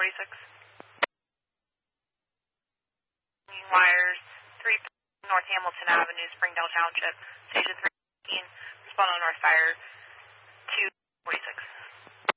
436. Wires, 3 North Hamilton Avenue, Springdale Township, Station 315, respond on North Fire.